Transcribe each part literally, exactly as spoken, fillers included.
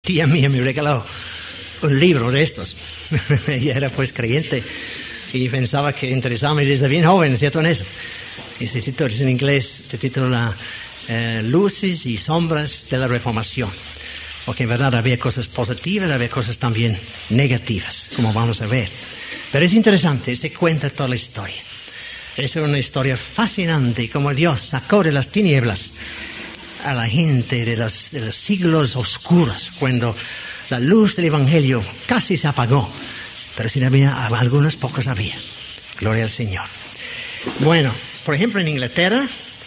tía mía me regaló un libro de estos. Ella era pues creyente y pensaba que interesaba desde bien joven, ¿cierto? En eso. Y se titula, en inglés, se titula eh, Luces y Sombras de la Reformación. Porque en verdad había cosas positivas, había cosas también negativas, como vamos a ver. Pero es interesante, este cuenta toda la historia. Es una historia fascinante, como Dios sacó de las tinieblas a la gente de los, de los siglos oscuros, cuando la luz del Evangelio casi se apagó. Pero sí había, algunas pocas había. Gloria al Señor. Bueno, por ejemplo, en Inglaterra,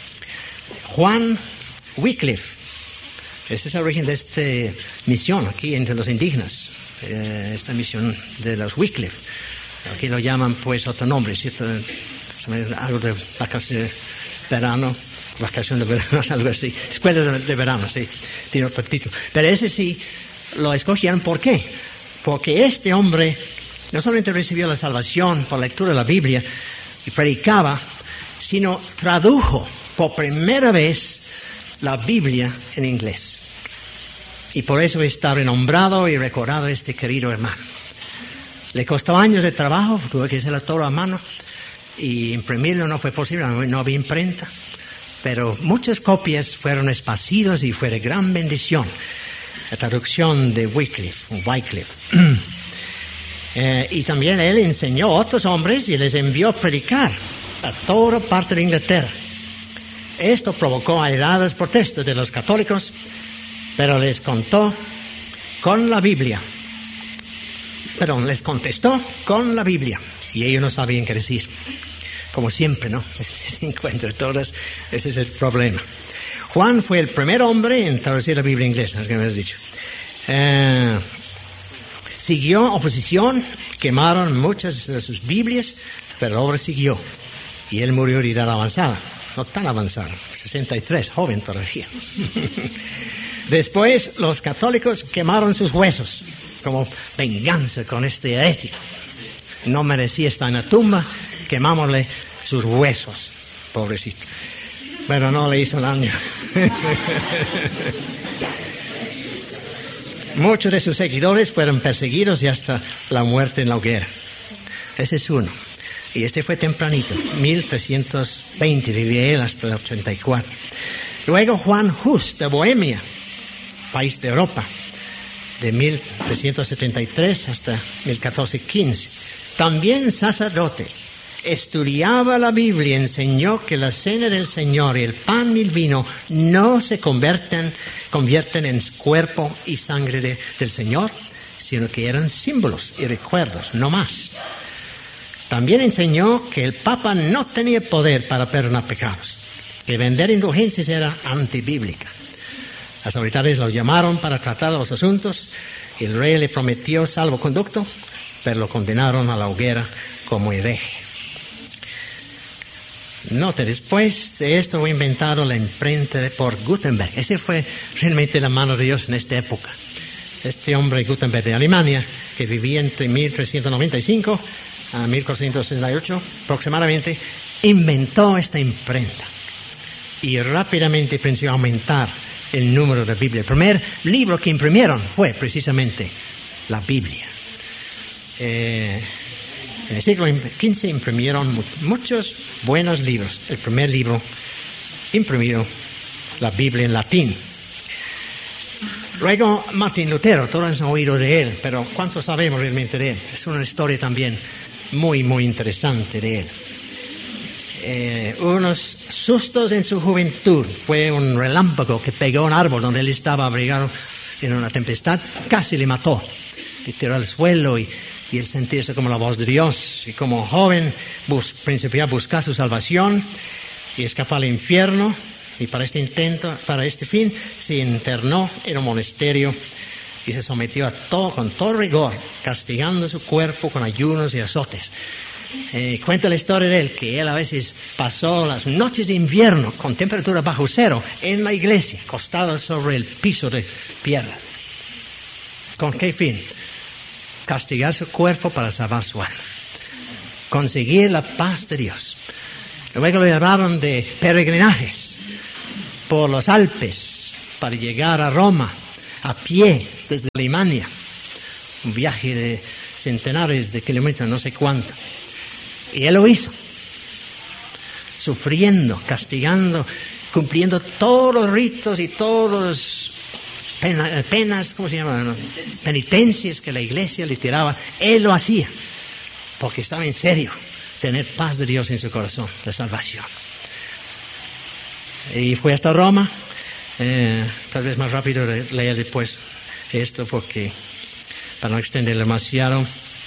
Juan Wycliffe, esta es el origen de esta misión aquí entre los indígenas, eh, esta misión de los Wycliffe. Aquí lo llaman pues otro nombre, ¿cierto? Algo de vacaciones de verano, vacación de verano, algo así. Escuela de, de verano, sí, tiene otro título. Pero ese sí lo escogieron, ¿por qué? Porque este hombre no solamente recibió la salvación por la lectura de la Biblia y predicaba, sino tradujo por primera vez la Biblia en inglés. Y por eso está renombrado y recordado este querido hermano. Le costó años de trabajo, tuve que hacerlo todo a mano, y imprimirlo no fue posible, no había imprenta. Pero muchas copias fueron esparcidas y fue de gran bendición. La traducción de Wycliffe, Wycliffe. eh, y también él enseñó a otros hombres y les envió a predicar a toda parte de Inglaterra. Esto provocó airadas protestas de los católicos, pero les contó con la Biblia. Perdón, les contestó con la Biblia. Y ellos no sabían qué decir. Como siempre, ¿no? Encuentro todas, ese es el problema. Juan fue el primer hombre en traducir la Biblia inglesa, es que me has dicho. Eh, siguió oposición, quemaron muchas de sus Biblias, pero la obra siguió. Y él murió de edad avanzada. No tan avanzada, sesenta y tres, joven todavía. Después los católicos quemaron sus huesos como venganza con este herético. No merecía estar en la tumba, quemámosle sus huesos, pobrecito. Pero no le hizo daño. Muchos de sus seguidores fueron perseguidos y hasta la muerte en la hoguera. Ese es uno. Y este fue tempranito, mil trescientos veinte, vivía él hasta el ochenta y cuatro. Luego Juan Hus de Bohemia, país de Europa, de mil trescientos setenta y tres hasta mil catorcientos quince. También sacerdote, estudiaba la Biblia, enseñó que la cena del Señor y el pan y el vino no se convierten, convierten en cuerpo y sangre de, del Señor, sino que eran símbolos y recuerdos, no más. También enseñó que el Papa no tenía poder para perdonar pecados, que vender indulgencias era antibíblica. Las autoridades lo llamaron para tratar los asuntos y el rey le prometió salvoconducto, pero lo condenaron a la hoguera como hereje. Note, después de esto fue inventado la imprenta por Gutenberg. Ese fue realmente la mano de Dios en esta época. Este hombre Gutenberg de Alemania, que vivía entre mil trescientos noventa y cinco a mil cuatrocientos sesenta y ocho aproximadamente, inventó esta imprenta. Y rápidamente pensó aumentar el número de Biblia. El primer libro que imprimieron fue precisamente la Biblia. Eh, en el siglo quince imprimieron muchos buenos libros. El primer libro imprimido, la Biblia en latín. Luego Martín Lutero, todos han oído de él, pero ¿cuánto sabemos realmente de él? Es una historia también muy, muy interesante de él. Eh, unos sustos en su juventud. Fue un relámpago que pegó a un árbol donde él estaba abrigado en una tempestad. Casi le mató. Le tiró al suelo y, y él sentirse como la voz de Dios. Y como joven bus, principió a buscar su salvación y escapó al infierno. Y para este intento, para este fin, se internó en un monasterio y se sometió a todo, con todo rigor, castigando su cuerpo con ayunos y azotes. Eh, cuenta la historia de él, que él a veces pasó las noches de invierno con temperatura bajo cero en la iglesia, acostado sobre el piso de piedra. ¿Con qué fin? Castigar su cuerpo para salvar su alma. Conseguir la paz de Dios. Luego le hablaron de peregrinajes por los Alpes para llegar a Roma, a pie desde Alemania, un viaje de centenares de kilómetros, no sé cuánto. Y él lo hizo, sufriendo, castigando, cumpliendo todos los ritos y todos los pena, penas, ¿cómo se llama? Penitencias que la iglesia le tiraba. Él lo hacía, porque estaba en serio, tener paz de Dios en su corazón, la salvación. Y fue hasta Roma. Eh, tal vez más rápido leer después esto, porque para no extender demasiado.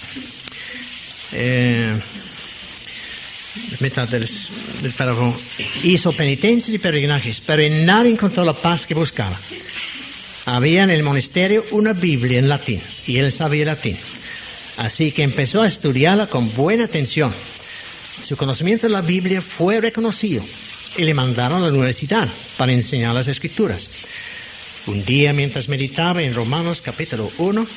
Eh, mitad del, del párrafo. Hizo penitencias y peregrinajes, pero en nada encontró la paz que buscaba. Había en el monasterio una Biblia en latín, y él sabía latín. Así que empezó a estudiarla con buena atención. Su conocimiento de la Biblia fue reconocido, y le mandaron a la universidad para enseñar las Escrituras. Un día, mientras meditaba en Romanos capítulo uno,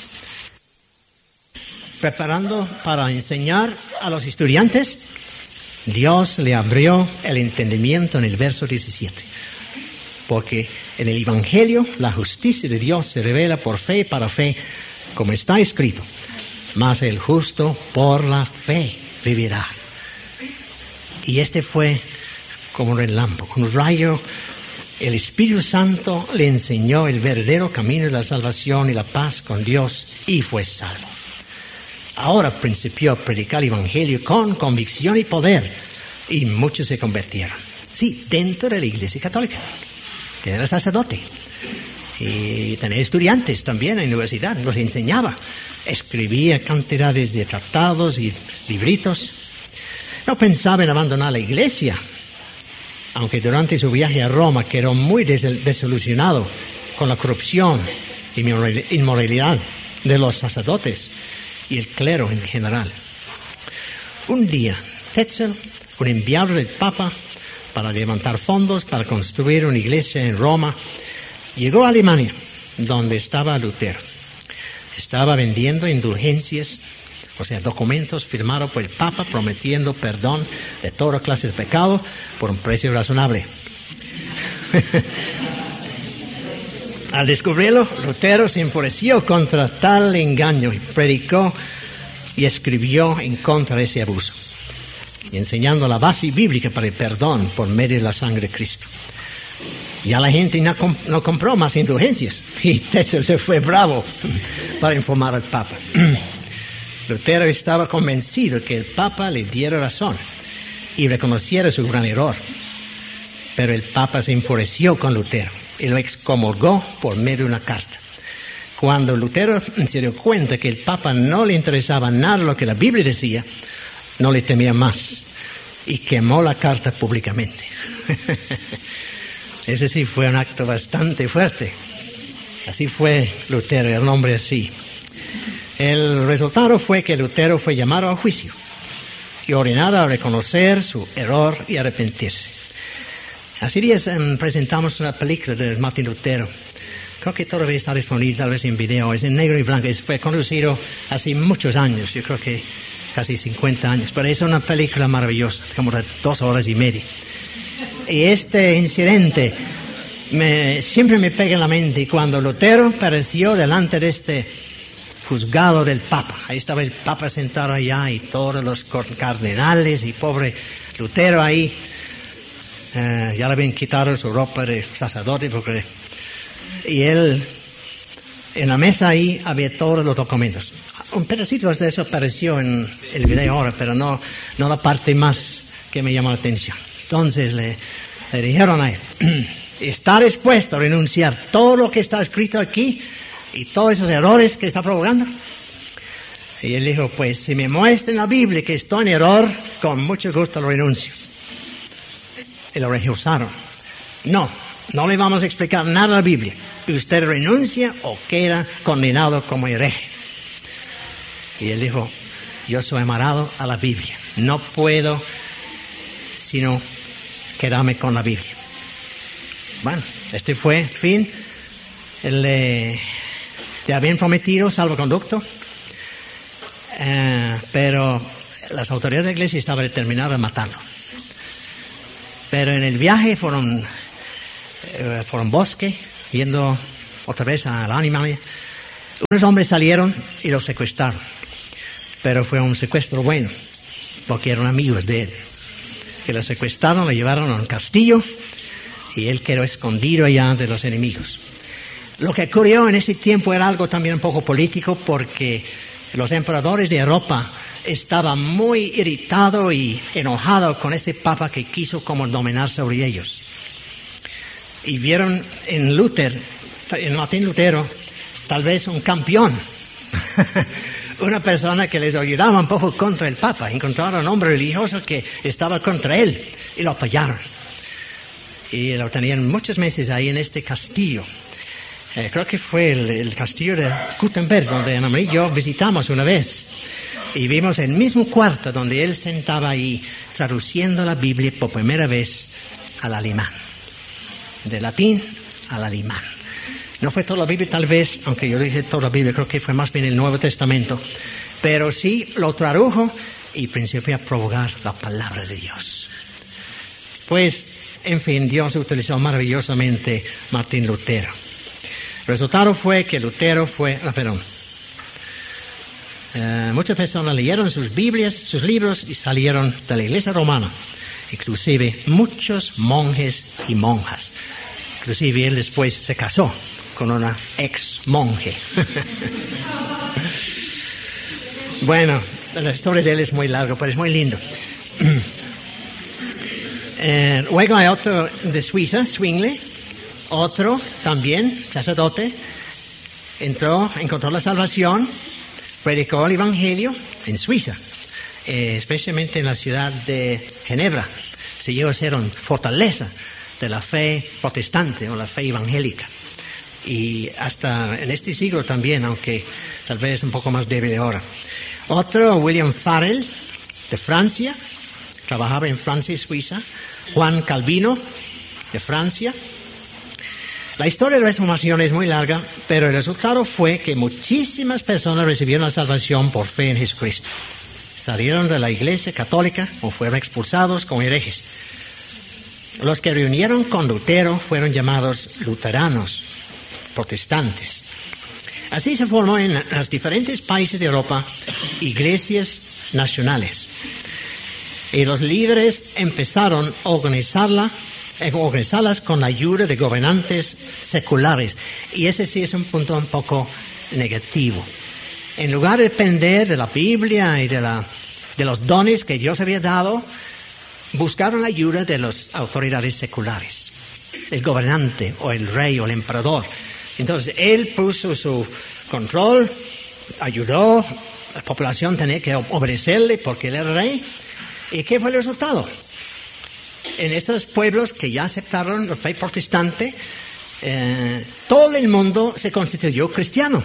preparando para enseñar a los estudiantes, Dios le abrió el entendimiento en el verso diecisiete. Porque en el Evangelio la justicia de Dios se revela por fe para fe, como está escrito: mas el justo por la fe vivirá. Y este fue como un relámpago, un rayo. El Espíritu Santo le enseñó el verdadero camino de la salvación y la paz con Dios, y fue salvo. Ahora principió a predicar el Evangelio con convicción y poder, y muchos se convirtieron. Sí, dentro de la Iglesia Católica. Era sacerdote. Y tenía estudiantes también en la universidad, los enseñaba. Escribía cantidades de tratados y libritos. No pensaba en abandonar la Iglesia, aunque durante su viaje a Roma quedó muy des- desilusionado con la corrupción y inmoralidad de los sacerdotes y el clero en general. Un día, Tetzel, un enviado del Papa para levantar fondos para construir una iglesia en Roma, llegó a Alemania, donde estaba Lutero. Estaba vendiendo indulgencias, o sea, documentos firmados por el Papa prometiendo perdón de toda clase de pecado por un precio razonable. Al descubrirlo, Lutero se enfureció contra tal engaño y predicó y escribió en contra de ese abuso, y enseñando la base bíblica para el perdón por medio de la sangre de Cristo. Ya la gente no, comp- no compró más indulgencias, y Tetzel se fue bravo para informar al Papa. Lutero estaba convencido que el Papa le diera razón y reconociera su gran error. Pero el Papa se enfureció con Lutero y lo excomulgó por medio de una carta. Cuando Lutero se dio cuenta que el Papa no le interesaba nada lo que la Biblia decía, no le temía más y quemó la carta públicamente. Ese sí fue un acto bastante fuerte. Así fue Lutero, el hombre así. El resultado fue que Lutero fue llamado a juicio y ordenado a reconocer su error y arrepentirse. Hace días um, presentamos una película de Martín Lutero. Creo que todavía está disponible, tal vez en video. Es en negro y blanco. Fue conducido hace muchos años, yo creo que casi cincuenta años. Pero es una película maravillosa, como de dos horas y media. Y este incidente me, siempre me pega en la mente cuando Lutero apareció delante de este juzgado del Papa. Ahí estaba el Papa sentado allá y todos los cardenales y pobre Lutero ahí. Uh, ya le habían quitado su ropa de sacerdote porque... Y él, en la mesa ahí había todos los documentos. Un pedacito de eso apareció en el video ahora, pero no, no la parte más que me llamó la atención. Entonces le, le dijeron a él, ¿está dispuesto a renunciar todo lo que está escrito aquí y todos esos errores que está provocando? Y él dijo, pues si me muestra en la Biblia que estoy en error, con mucho gusto lo renuncio. Y lo rehusaron. No, no le vamos a explicar nada a la Biblia. Usted renuncia o queda condenado como hereje. Y él dijo, yo soy amarrado a la Biblia. No puedo sino quedarme con la Biblia. Bueno, este fue el fin. Le, le habían prometido salvoconducto, eh, pero las autoridades de la iglesia estaban determinadas a matarlo. Pero en el viaje fueron, eh, por un bosque, viendo otra vez al Alemania. Unos hombres salieron y lo secuestraron, pero fue un secuestro bueno, porque eran amigos de él. Que lo secuestraron, lo llevaron a un castillo y él quedó escondido allá de los enemigos. Lo que ocurrió en ese tiempo era algo también un poco político, porque los emperadores de Europa estaban muy irritados y enojados con ese papa que quiso como dominar sobre ellos. Y vieron en Lutero, en Martín Lutero, tal vez un campeón, una persona que les ayudaba un poco contra el papa. Encontraron un hombre religioso que estaba contra él y lo apoyaron. Y lo tenían muchos meses ahí en este castillo. Eh, creo que fue el, el castillo de Gutenberg, donde Ana María y yo visitamos una vez. Y vimos el mismo cuarto donde él sentaba ahí, traduciendo la Biblia por primera vez al alemán. De latín al alemán. No fue toda la Biblia tal vez, aunque yo dije toda la Biblia, creo que fue más bien el Nuevo Testamento. Pero sí lo tradujo y principió a provocar la palabra de Dios. Pues, en fin, Dios utilizó maravillosamente Martín Lutero. El resultado fue que Lutero fue, ah, perdón, eh, muchas personas leyeron sus Biblias, sus libros y salieron de la Iglesia romana. Inclusive muchos monjes y monjas. Inclusive él después se casó con una ex monje. Bueno, la historia de él es muy larga, pero es muy lindo. eh, luego hay otro de Suiza, Zwingli. Otro también, sacerdote, entró, encontró la salvación, predicó el Evangelio en Suiza, eh, especialmente en la ciudad de Ginebra. Se llegó a ser una fortaleza de la fe protestante o la fe evangélica. Y hasta en este siglo también, aunque tal vez un poco más débil ahora. Otro, William Farel, de Francia, trabajaba en Francia y Suiza. Juan Calvino, de Francia. La historia de la Reformación es muy larga, pero el resultado fue que muchísimas personas recibieron la salvación por fe en Jesucristo. Salieron de la Iglesia Católica o fueron expulsados como herejes. Los que reunieron con Lutero fueron llamados luteranos, protestantes. Así se formó en los diferentes países de Europa iglesias nacionales. Y los líderes empezaron a organizarla organizarlas con la ayuda de gobernantes seculares. Y ese sí es un punto un poco negativo. En lugar de depender de la Biblia y de, la, de los dones que Dios había dado, buscaron la ayuda de las autoridades seculares, el gobernante o el rey o el emperador. Entonces él puso su control, ayudó, la población tenía que obedecerle porque él era rey. ¿Y qué fue el resultado? En esos pueblos que ya aceptaron la fe protestante, eh, todo el mundo se constituyó cristiano.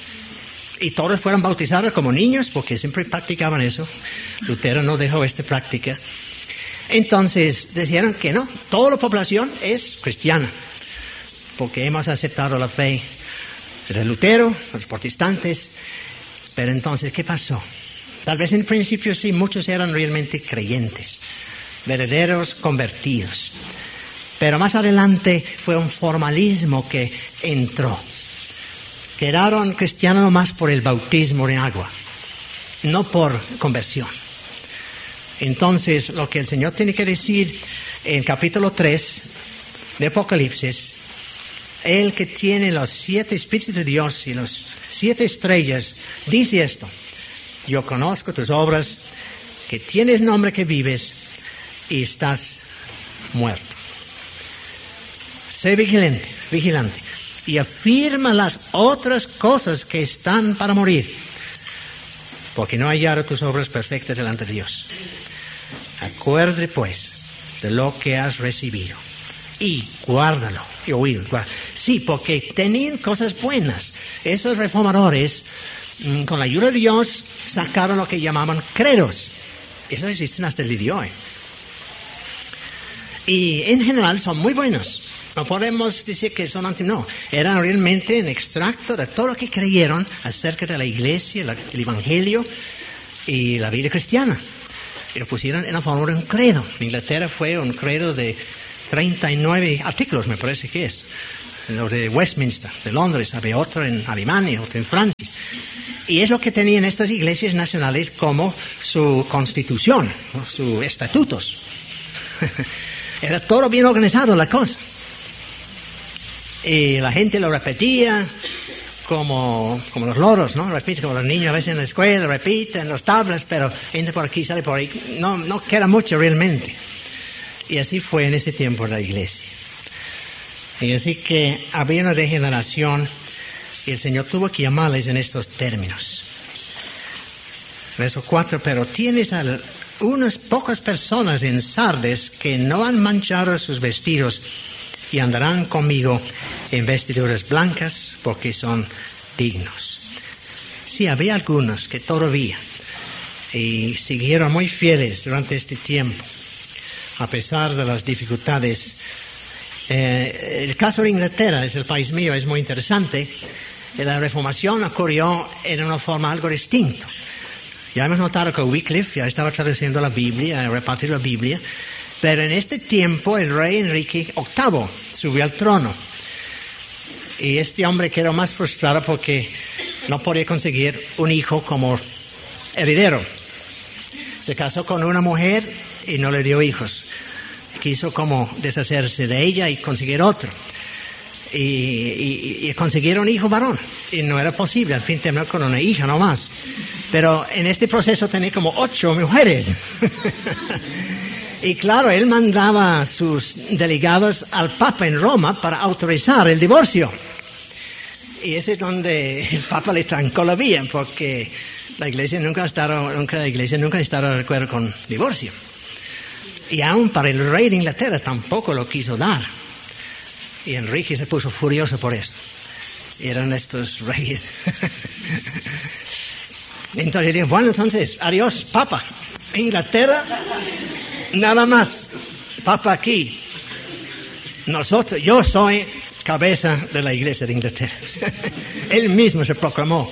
Y todos fueron bautizados como niños, porque siempre practicaban eso. Lutero no dejó esta práctica. Entonces, dijeron que no, toda la población es cristiana, porque hemos aceptado la fe de Lutero, los protestantes. Pero entonces, ¿qué pasó? Tal vez en principio sí, muchos eran realmente creyentes, verdaderos convertidos. Pero más adelante fue un formalismo que entró. Quedaron cristianos nomás por el bautismo en agua, no por conversión. Entonces, lo que el Señor tiene que decir en capítulo tres de Apocalipsis, el que tiene los siete espíritus de Dios y los siete estrellas, dice esto: yo conozco tus obras, que tienes nombre que vives y estás muerto. Sé vigilante, vigilante, y afirma las otras cosas que están para morir, porque no hallaron tus obras perfectas delante de Dios. Acuérdate pues de lo que has recibido y guárdalo y oído. Sí, porque tenían cosas buenas. Esos reformadores, con la ayuda de Dios, sacaron lo que llamaban credos. Esos existen hasta el día de hoy. Y en general son muy buenos. No podemos decir que son anti... No, eran realmente un extracto de todo lo que creyeron acerca de la iglesia, la, el evangelio y la vida cristiana. Y lo pusieron en la forma de un credo. En Inglaterra fue un credo de treinta y nueve artículos, me parece que es. lo de Westminster, de Londres, había otro en Alemania, otro en Francia. Y es lo que tenían estas iglesias nacionales como su constitución, ¿no? Sus estatutos. Era todo bien organizado la cosa. Y la gente lo repetía como, como los loros, ¿no? Repite, como los niños a veces en la escuela, repiten los tablas, pero entra por aquí, sale por ahí. No, no queda mucho realmente. Y así fue en ese tiempo la iglesia. Y así que había una degeneración y el Señor tuvo que llamarles en estos términos. Verso cuatro, pero tienes a unas pocas personas en Sardes que no han manchado sus vestidos y andarán conmigo en vestiduras blancas porque son dignos. Sí, había algunos que todavía y siguieron muy fieles durante este tiempo, a pesar de las dificultades. Eh, el caso de Inglaterra, es el país mío, es muy interesante. La Reformación ocurrió en una forma algo distinta. Ya hemos notado que Wycliffe ya estaba traduciendo la Biblia, repartiendo la Biblia, pero en este tiempo el rey Enrique octavo subió al trono. Y este hombre quedó más frustrado porque no podía conseguir un hijo como heredero. Se casó con una mujer y no le dio hijos. Quiso como deshacerse de ella y conseguir otro. Y, y, y conseguir un hijo varón. Y no era posible, al fin terminó con una hija nomás. Pero en este proceso tenía como ocho mujeres. Y claro, él mandaba a sus delegados al Papa en Roma para autorizar el divorcio. Y ese es donde el Papa le trancó la vía, porque la Iglesia nunca ha estado, nunca, la Iglesia nunca ha estado de acuerdo con divorcio. Y aún para el rey de Inglaterra tampoco lo quiso dar. Y Enrique se puso furioso por eso. Eran estos reyes. Entonces dijo, bueno, entonces, adiós, Papa. Inglaterra, nada más. Papa aquí. Nosotros, yo soy cabeza de la Iglesia de Inglaterra. Él mismo se proclamó.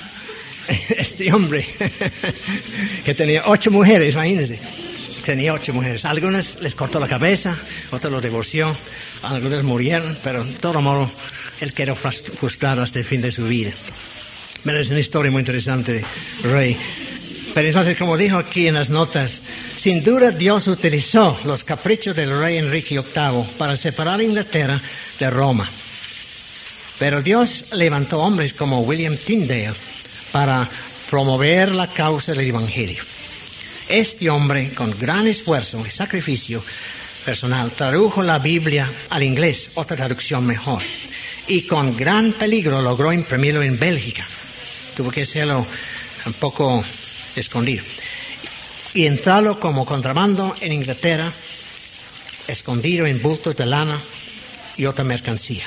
Este hombre, que tenía ocho mujeres, imagínense. Tenía ocho mujeres. Algunas les cortó la cabeza, otras lo divorció, algunas murieron, pero de todo modo él quedó frustrado hasta el fin de su vida. Pero es una historia muy interesante de rey. Pero entonces, como dijo aquí en las notas, sin duda Dios utilizó los caprichos del rey Enrique octavo para separar a Inglaterra de Roma. Pero Dios levantó hombres como William Tyndale para promover la causa del Evangelio. Este hombre, con gran esfuerzo y sacrificio personal, tradujo la Biblia al inglés, otra traducción mejor, y con gran peligro logró imprimirlo en Bélgica. Tuvo que hacerlo un poco escondido. Y entrarlo como contrabando en Inglaterra, escondido en bultos de lana y otra mercancía.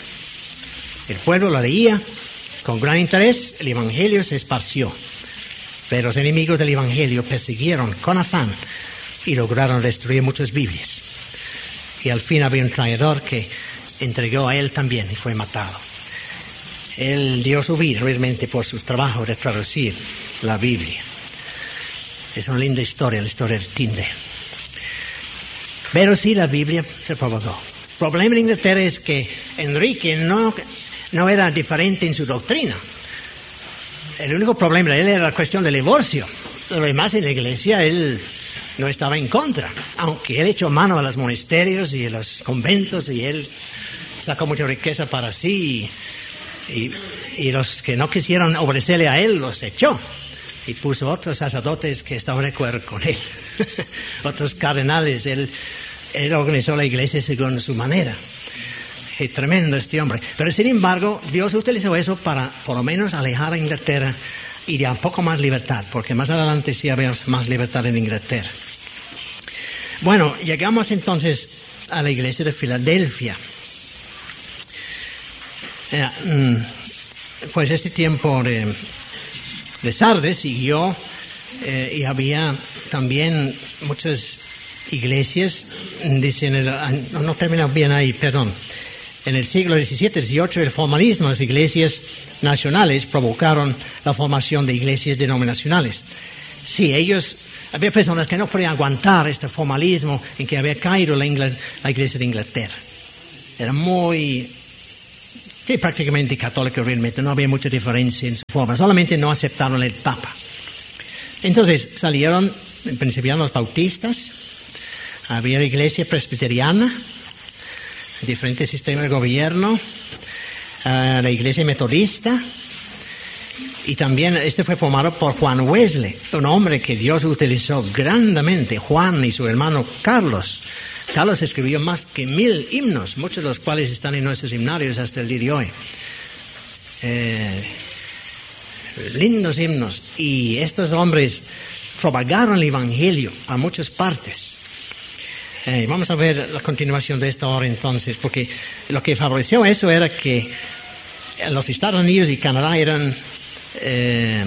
El pueblo lo leía con gran interés, el Evangelio se esparció. Pero los enemigos del Evangelio persiguieron con afán y lograron destruir muchas Biblias. Y al fin había un traidor que entregó a él también y fue matado. Él dio su vida realmente por su trabajo de traducir la Biblia. Es una linda historia, la historia de Tyndale. Pero sí, la Biblia se propagó. El problema en Inglaterra es que Enrique no, no era diferente en su doctrina. El único problema de él era la cuestión del divorcio. Lo demás en la iglesia, él no estaba en contra. Aunque él echó mano a los monasterios y a los conventos y él sacó mucha riqueza para sí. Y, y, y los que no quisieron obedecerle a él, los echó. Y puso otros sacerdotes que estaban de acuerdo con él. Otros cardenales. Él, él organizó la iglesia según su manera. Es tremendo este hombre. Pero sin embargo, Dios utilizó eso para por lo menos alejar a Inglaterra y de un poco más libertad, porque más adelante sí había más libertad en Inglaterra. Bueno, llegamos entonces a la iglesia de Filadelfia. Eh, pues este tiempo de, de Sardes siguió eh, y había también muchas iglesias, dicen, no, no termina bien ahí, perdón. En el siglo diecisiete, dieciocho, el formalismo de las iglesias nacionales provocaron la formación de iglesias denominacionales. Sí, ellos, había personas que no podían aguantar este formalismo en que había caído la, Ingl- la iglesia de Inglaterra. Era muy que prácticamente católico realmente, no había mucha diferencia en su forma, solamente no aceptaron el Papa. Entonces salieron, en principio los bautistas, había la iglesia presbiteriana, diferentes sistemas de gobierno, uh, la iglesia metodista, y también este fue formado por Juan Wesley, un hombre que Dios utilizó grandemente, Juan y su hermano Carlos. Carlos escribió más que mil himnos, muchos de los cuales están en nuestros himnarios hasta el día de hoy. Eh, lindos himnos. Y estos hombres propagaron el Evangelio a muchas partes. Eh, vamos a ver la continuación de esta hora entonces, porque lo que favoreció eso era que los Estados Unidos y Canadá eran... Eh,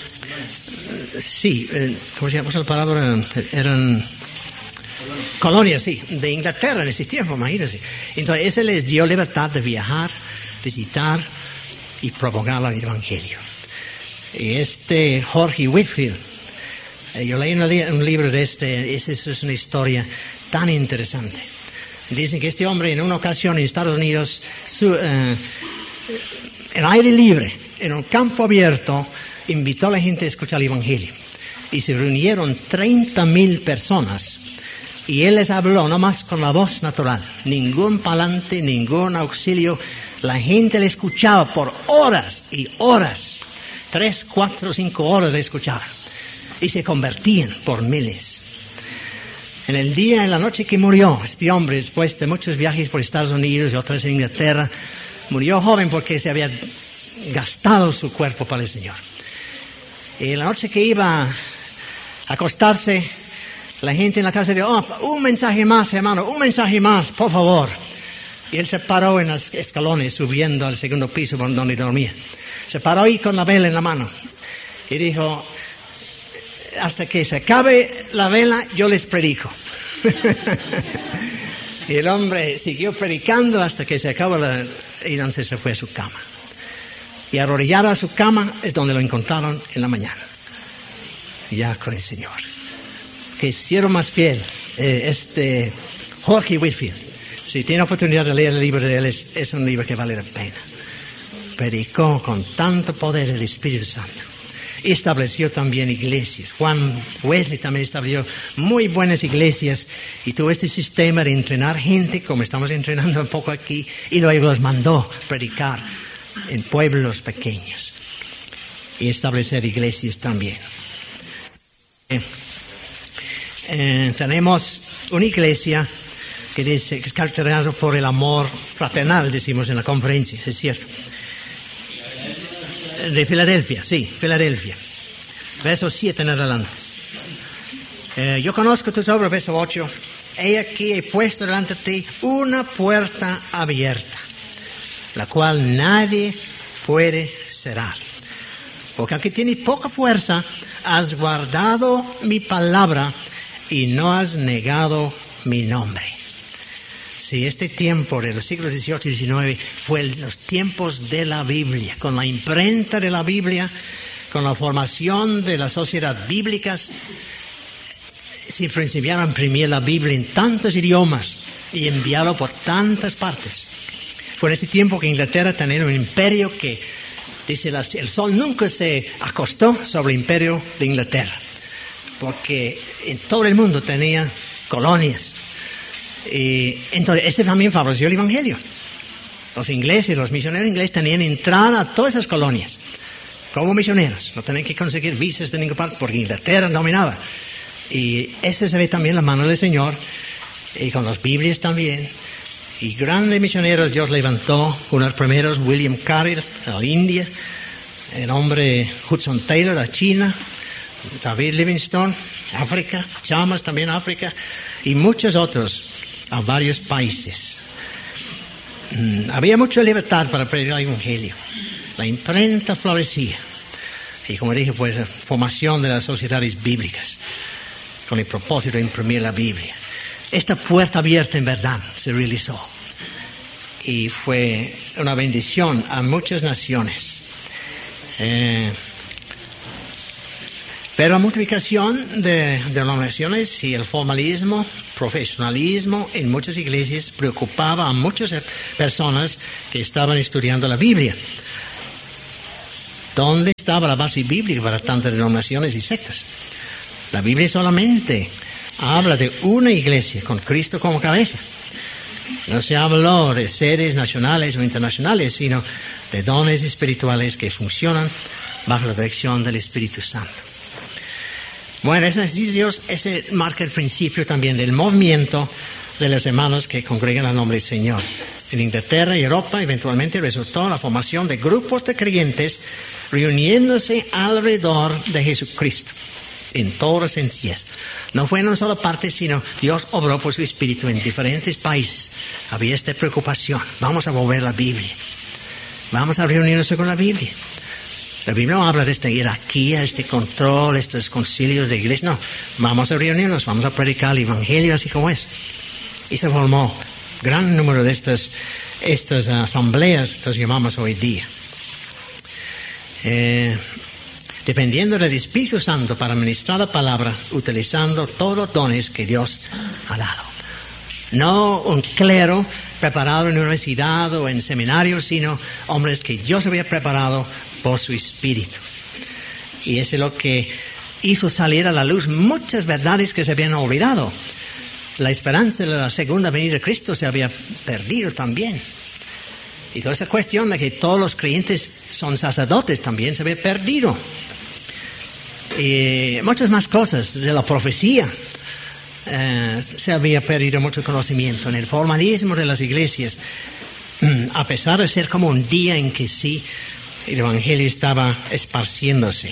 sí, eh, ¿cómo se llama la palabra? Eran colonias, sí, de Inglaterra en ese tiempo, imagínense. Entonces, eso les dio libertad de viajar, visitar y propagar el Evangelio. Y este Jorge Whitefield, eh, yo leí un, un libro de este, esa es una historia tan interesante. Dicen que este hombre en una ocasión en Estados Unidos, su, eh, en aire libre, en un campo abierto, invitó a la gente a escuchar el Evangelio. Y se reunieron treinta mil personas. Y él les habló nomás con la voz natural. Ningún palante, ningún auxilio. La gente le escuchaba por horas y horas. Tres, cuatro, cinco horas le escuchaban. Y se convertían por miles. En el día, en la noche que murió, este hombre, después de muchos viajes por Estados Unidos y otros en Inglaterra, murió joven porque se había gastado su cuerpo para el Señor. Y en la noche que iba a acostarse, la gente en la casa dijo, oh, un mensaje más, hermano, un mensaje más, por favor. Y él se paró en los escalones subiendo al segundo piso donde dormía. Se paró ahí con la vela en la mano. Y dijo, hasta que se acabe la vela, yo les predico. Y el hombre siguió predicando hasta que se acabó la... y entonces se fue a su cama. Y arrodillado a su cama es donde lo encontraron en la mañana. Ya con el Señor. Que siervo más fiel, eh, este Jorge Whitefield. Si tiene oportunidad de leer el libro de él, es, es un libro que vale la pena. Predicó con tanto poder el Espíritu Santo. Y estableció también iglesias. Juan Wesley también estableció muy buenas iglesias. Y tuvo este sistema de entrenar gente, como estamos entrenando un poco aquí, y luego los mandó predicar en pueblos pequeños. Y establecer iglesias también. Eh, eh, tenemos una iglesia que, dice, que es caracterizada por el amor fraternal, decimos en la conferencia, es cierto. De Filadelfia, sí, Filadelfia. Verso siete en adelante. Eh, yo conozco tus obras, verso ocho. He aquí he puesto delante de ti una puerta abierta, la cual nadie puede cerrar. Porque aunque tienes poca fuerza, has guardado mi palabra y no has negado mi nombre. Sí, este tiempo de los siglos dieciocho y diecinueve fue los tiempos de la Biblia, con la imprenta de la Biblia, con la formación de las sociedades bíblicas. Se principiaron a imprimir la Biblia en tantos idiomas y enviarlo por tantas partes. Fue en este tiempo que Inglaterra tenía un imperio que, dice, el sol nunca se acostó sobre el imperio de Inglaterra, porque en todo el mundo tenía colonias. Y entonces, este también favoreció el Evangelio. Los ingleses, los misioneros ingleses tenían entrada a todas esas colonias como misioneros. No tenían que conseguir visas de ninguna parte porque Inglaterra dominaba. Y ese se ve también la mano del Señor, y con las Biblias también. Y grandes misioneros Dios levantó, uno de los primeros, William Carey, a la India, el hombre Hudson Taylor, a China, David Livingstone, África, Chalmers también África, y muchos otros a varios países. Mm, había mucha libertad para predicar el Evangelio. La imprenta florecía. Y como dije, pues, la formación de las sociedades bíblicas, con el propósito de imprimir la Biblia. Esta puerta abierta en verdad se realizó. Y fue una bendición a muchas naciones. Eh, Pero la multiplicación de denominaciones y el formalismo, profesionalismo en muchas iglesias preocupaba a muchas personas que estaban estudiando la Biblia. ¿Dónde estaba la base bíblica para tantas denominaciones y sectas? La Biblia solamente habla de una iglesia con Cristo como cabeza. No se habló de sedes nacionales o internacionales, sino de dones espirituales que funcionan bajo la dirección del Espíritu Santo. Bueno, esos ejercicios, ese marca el principio también del movimiento de los hermanos que congregan al nombre del Señor. En Inglaterra y Europa eventualmente resultó la formación de grupos de creyentes reuniéndose alrededor de Jesucristo en toda sencillez. No fue en una sola parte, sino Dios obró por su Espíritu en diferentes países. Había esta preocupación. Vamos a volver la Biblia. Vamos a reunirnos con la Biblia. La Biblia no habla de esta jerarquía, este control, estos concilios de iglesia. No, vamos a reunirnos, vamos a predicar el Evangelio así como es. Y se formó gran número de estas, estas asambleas que las llamamos hoy día. Eh, dependiendo del Espíritu Santo para ministrar la palabra, utilizando todos los dones que Dios ha dado. No un clero preparado en universidad o en seminarios, sino hombres que Dios había preparado por su Espíritu. Y eso es lo que hizo salir a la luz muchas verdades que se habían olvidado. La esperanza de la segunda venida de Cristo se había perdido también. Y toda esa cuestión de que todos los creyentes son sacerdotes también se había perdido. Y muchas más cosas de la profecía. Eh, se había perdido mucho conocimiento en el formalismo de las iglesias, a pesar de ser como un día en que sí el Evangelio estaba esparciéndose.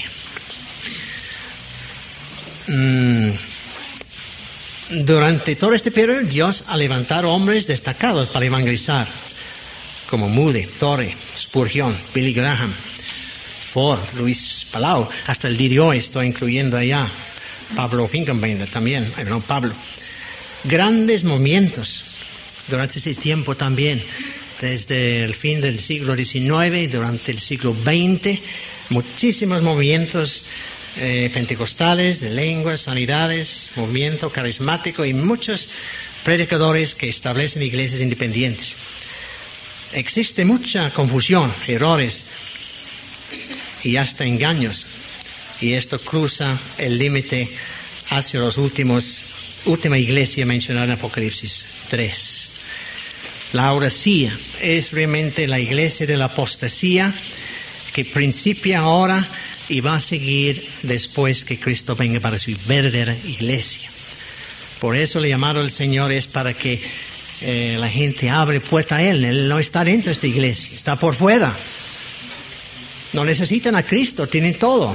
Mm. Durante todo este periodo, Dios ha levantado hombres destacados para evangelizar, como Moody, Torrey, Spurgeon, Billy Graham, Ford, Luis Palau, hasta el día de hoy estoy incluyendo allá Pablo Finkenbeiner también, no Pablo. Grandes movimientos durante ese tiempo también, desde el fin del siglo diecinueve, durante el siglo veinte, muchísimos movimientos eh, pentecostales, de lenguas, sanidades, movimiento carismático y muchos predicadores que establecen iglesias independientes. Existe mucha confusión, errores y hasta engaños. Y esto cruza el límite hacia los últimos, última iglesia mencionada en Apocalipsis tres. La Laodicea es realmente la iglesia de la apostasía que principia ahora y va a seguir después que Cristo venga para su verdadera iglesia. Por eso le llamado al Señor es para que eh, la gente abre puerta a Él. Él no está dentro de esta iglesia, está por fuera. No necesitan a Cristo, tienen todo.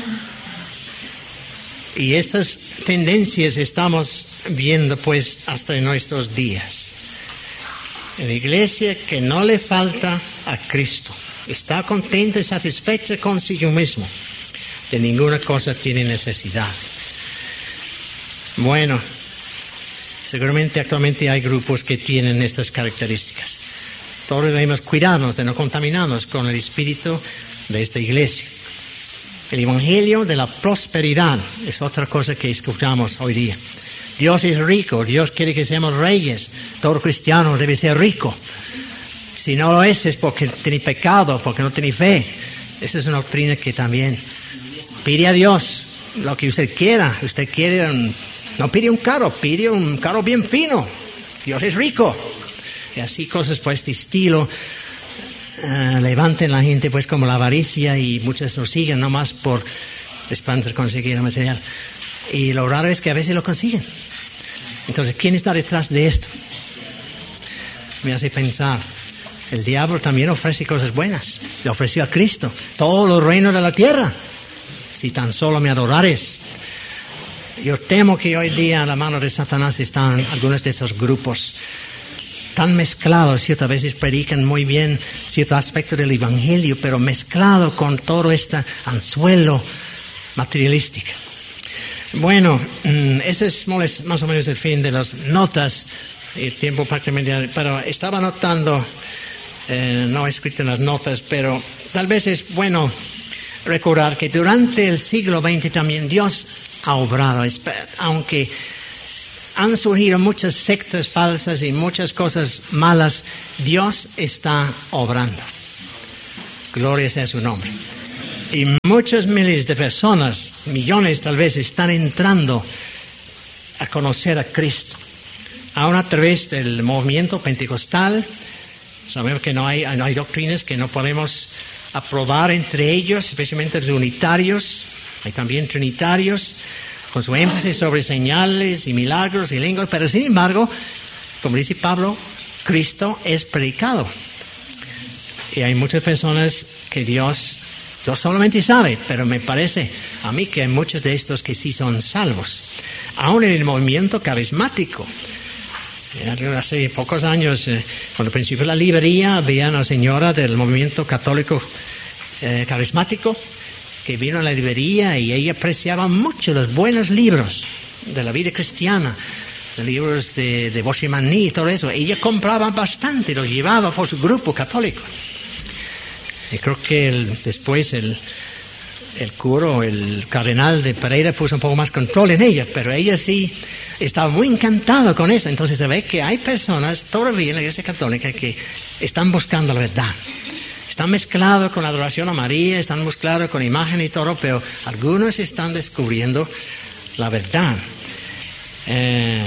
Y estas tendencias estamos viendo pues hasta en nuestros días. En la iglesia que no le falta a Cristo, está contenta y satisfecha consigo mismo, de ninguna cosa tiene necesidad. Bueno, seguramente actualmente hay grupos que tienen estas características. Todos debemos cuidarnos de no contaminarnos con el espíritu de esta iglesia. El evangelio de la prosperidad es otra cosa que escuchamos hoy día. Dios es rico, Dios quiere que seamos reyes. Todo cristiano debe ser rico. Si no lo es, es porque tiene pecado, porque no tiene fe. Esa es una doctrina que también pide a Dios lo que usted quiera. Usted quiere, un, no pide un carro, pide un carro bien fino. Dios es rico. Y así cosas por este estilo. Uh, levanten la gente pues como la avaricia y muchos lo siguen nomás por esperanza de conseguir el material. Y lo raro es que a veces lo consiguen. Entonces, ¿quién está detrás de esto? Me hace pensar, el diablo también ofrece cosas buenas. Le ofreció a Cristo todos los reinos de la tierra, si tan solo me adorares. Yo temo que hoy día a la mano de Satanás están algunos de esos grupos tan mezclados, ¿cierto? A veces predican muy bien cierto aspecto del evangelio, pero mezclado con todo este anzuelo materialístico. Bueno, ese es más o menos el fin de las notas. El tiempo prácticamente, pero estaba notando, eh, no he escrito en las notas, pero tal vez es bueno recordar que durante el siglo veinte también Dios ha obrado, aunque han surgido muchas sectas falsas y muchas cosas malas, Dios está obrando. Gloria sea su nombre. Y muchos miles de personas, millones tal vez, están entrando a conocer a Cristo. Aún a través del movimiento pentecostal, sabemos que no hay, no hay doctrinas que no podemos aprobar entre ellos, especialmente los unitarios, hay también trinitarios, con su énfasis sobre señales y milagros y lenguas, pero sin embargo, como dice Pablo, Cristo es predicado. Y hay muchas personas que Dios, Dios solamente sabe, pero me parece a mí que hay muchos de estos que sí son salvos. Aún en el movimiento carismático. Hace pocos años, eh, cuando principio la librería, había una señora del movimiento católico eh, carismático que vino a la librería y ella apreciaba mucho los buenos libros de la vida cristiana, los libros de, de Boschimani y todo eso. Ella compraba bastante, los llevaba por su grupo católico. Y creo que el, después el, el cura, el cardenal de Pereira puso un poco más control en ella, pero ella sí estaba muy encantada con eso. Entonces se ve que hay personas todavía en la Iglesia Católica que están buscando la verdad. Están mezclados con la adoración a María, están mezclados con imagen y todo, pero algunos están descubriendo la verdad. Eh,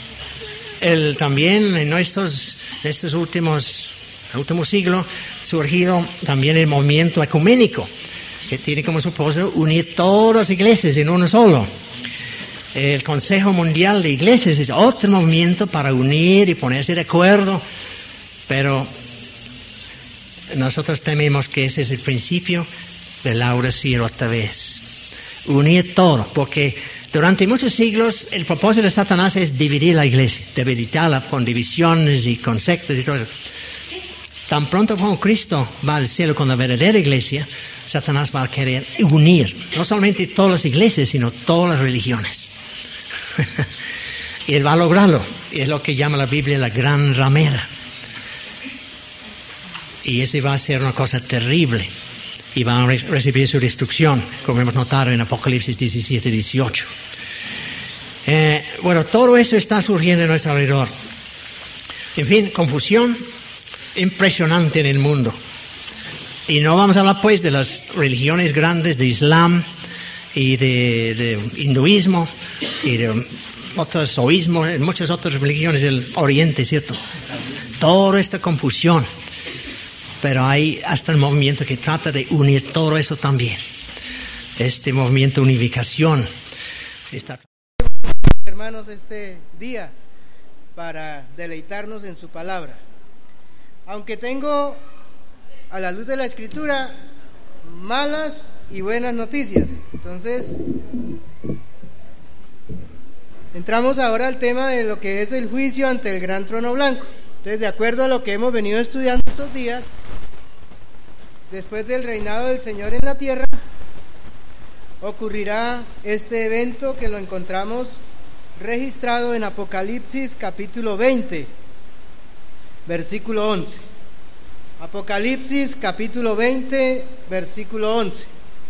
el, también en estos, en estos últimos, últimos siglos, surgido también el movimiento ecuménico, que tiene como propósito unir todas las iglesias en uno solo. El Consejo Mundial de Iglesias es otro movimiento para unir y ponerse de acuerdo, pero nosotros tememos que ese es el principio de Laura Sierra otra vez. Unir todo, porque durante muchos siglos el propósito de Satanás es dividir la iglesia, debilitarla con divisiones y con sectas y todo eso. Tan pronto como Cristo va al cielo con la verdadera iglesia, Satanás va a querer unir, no solamente todas las iglesias, sino todas las religiones. Y él va a lograrlo, y es lo que llama la Biblia la gran ramera. Y ese va a ser una cosa terrible, y van a re- recibir su destrucción, como hemos notado en Apocalipsis diecisiete, dieciocho. Eh, bueno, todo eso está surgiendo a nuestro alrededor. En fin, confusión impresionante en el mundo. Y no vamos a hablar pues de las religiones grandes de Islam y de, de hinduismo y de otros oísmos, muchas otras religiones del Oriente, ¿cierto? Toda esta confusión. Pero hay hasta el movimiento que trata de unir todo eso también. Este movimiento de unificación está... Hermanos, este día para deleitarnos en su palabra. Aunque tengo, a la luz de la Escritura, malas y buenas noticias. Entonces, entramos ahora al tema de lo que es el juicio ante el gran trono blanco. Entonces, de acuerdo a lo que hemos venido estudiando estos días, después del reinado del Señor en la tierra, ocurrirá este evento que lo encontramos registrado en Apocalipsis capítulo veinte, versículo once. Apocalipsis capítulo veinte, versículo once.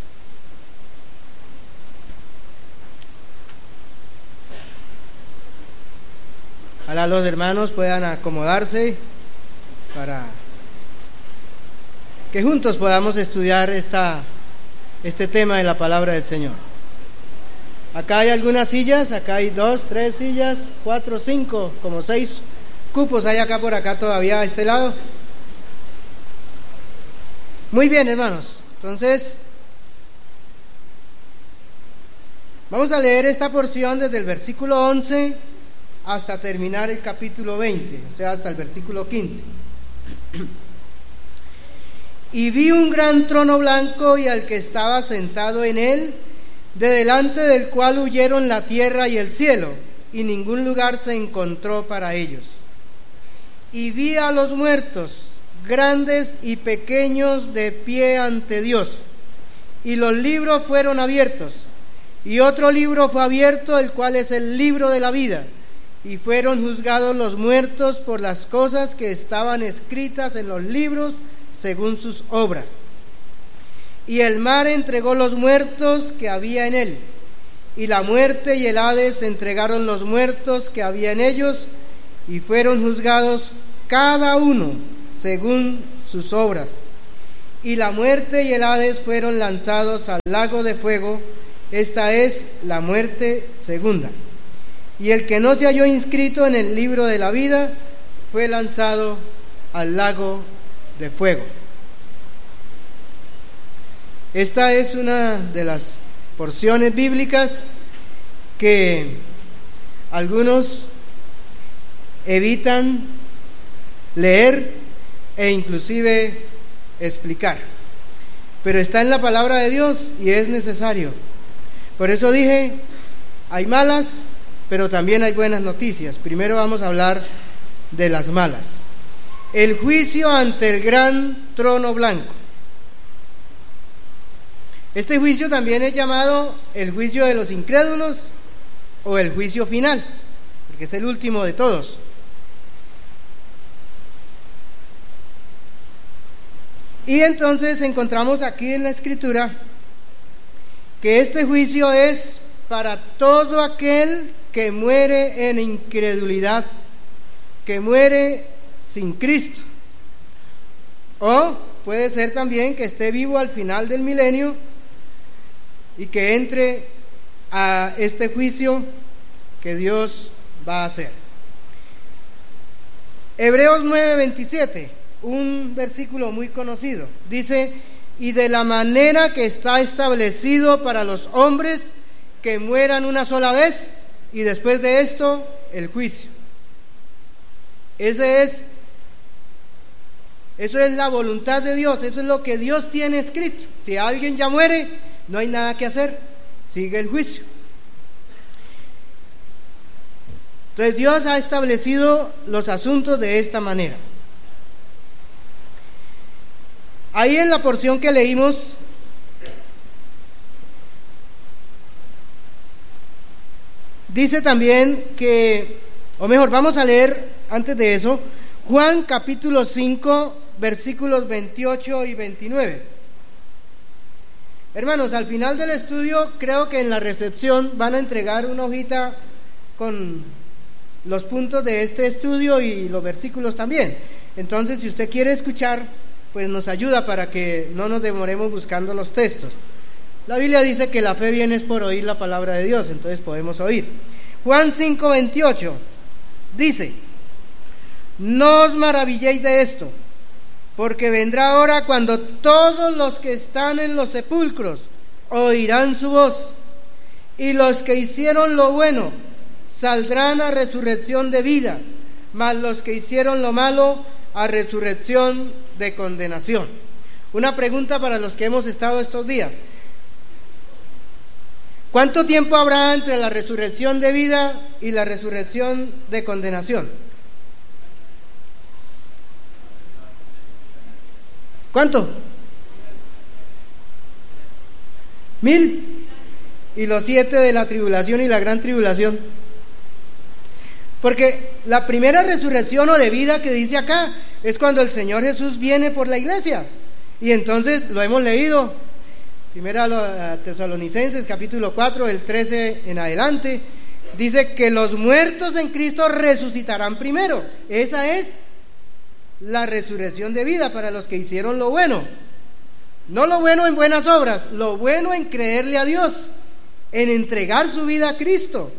Ojalá los hermanos puedan acomodarse para que juntos podamos estudiar esta, este tema de la palabra del Señor. Acá hay algunas sillas, acá hay dos, tres sillas, cuatro, cinco, como seis cupos hay acá por acá todavía a este lado. Muy bien, hermanos. Entonces, vamos a leer esta porción desde el versículo once hasta terminar el capítulo veinte, o sea, hasta el versículo quince. Y vi un gran trono blanco y al que estaba sentado en él, de delante del cual huyeron la tierra y el cielo, y ningún lugar se encontró para ellos. Y vi a los muertos, grandes y pequeños, de pie ante Dios, y los libros fueron abiertos, y otro libro fue abierto, el cual es el libro de la vida, y fueron juzgados los muertos por las cosas que estaban escritas en los libros según sus obras. y el mar entregó los muertos que había en él, y la muerte y el Hades entregaron los muertos que había en ellos, y fueron juzgados cada uno según sus obras. Y la muerte y el Hades fueron lanzados al lago de fuego. Esta es la muerte segunda. Y el que no se halló inscrito en el libro de la vida fue lanzado al lago de fuego. Esta es una de las porciones bíblicas que algunos evitan leer e inclusive explicar, pero está en la palabra de Dios y es necesario. Por eso dije, hay malas, pero también hay buenas noticias. Primero vamos a hablar de las malas. El juicio ante el gran trono blanco. Este juicio también es llamado el juicio de los incrédulos o el juicio final, porque es el último de todos. Y entonces encontramos aquí en la Escritura que este juicio es para todo aquel que muere en incredulidad, que muere sin Cristo. O puede ser también que esté vivo al final del milenio y que entre a este juicio que Dios va a hacer. Hebreos nueve veintisiete, un versículo muy conocido, dice: y de la manera que está establecido para los hombres que mueran una sola vez, y después de esto el juicio. Ese es, eso es la voluntad de Dios, eso es lo que Dios tiene escrito. Si alguien ya muere, no hay nada que hacer, sigue el juicio. Entonces Dios ha establecido los asuntos de esta manera. Ahí en la porción que leímos, dice también que, o mejor, vamos a leer antes de eso, Juan capítulo cinco, versículos veintiocho y veintinueve. Hermanos, al final del estudio, creo que en la recepción van a entregar una hojita con los puntos de este estudio y los versículos también. Entonces, si usted quiere escuchar, pues nos ayuda para que no nos demoremos buscando los textos. La Biblia dice que la fe viene es por oír la palabra de Dios, entonces podemos oír. Juan cinco veintiocho dice: no os maravilléis de esto, porque vendrá hora cuando todos los que están en los sepulcros oirán su voz, y los que hicieron lo bueno saldrán a resurrección de vida, mas los que hicieron lo malo a resurrección de condenación. Una pregunta para los que hemos estado estos días: ¿cuánto tiempo habrá entre la resurrección de vida y la resurrección de condenación? ¿Cuánto? Mil. Y los siete de la tribulación y la gran tribulación. Porque la primera resurrección o de vida que dice acá es cuando el Señor Jesús viene por la iglesia. Y entonces lo hemos leído, Primera a Tesalonicenses capítulo cuatro, el trece en adelante, dice que los muertos en Cristo resucitarán primero. Esa es la resurrección de vida para los que hicieron lo bueno. No lo bueno en buenas obras, lo bueno en creerle a Dios, en entregar su vida a Cristo.